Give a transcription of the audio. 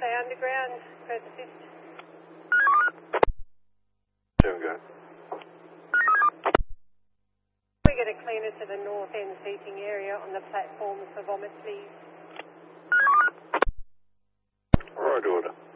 stay underground, first assist. Go. We're going to clean it to the north end seating area on the platform for vomit, please. Right order.